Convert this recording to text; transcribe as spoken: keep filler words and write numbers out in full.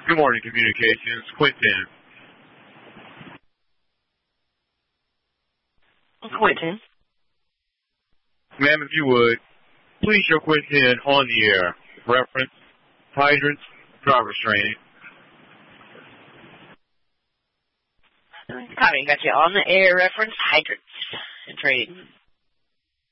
Good morning, Communications. Quentin. Quentin. Ma'am, if you would, please show Quentin on the air. Reference, hydrants, driver's training. Copy, got you on the air. Reference, hydrants, and training.